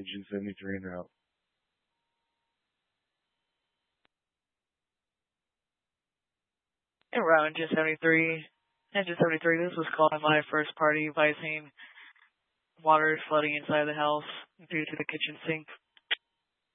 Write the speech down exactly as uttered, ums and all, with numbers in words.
Engine seventy-three en route. En route, Engine seventy-three. Engine seventy-three, this was calling my first party advising water is flooding inside the house due to the kitchen sink.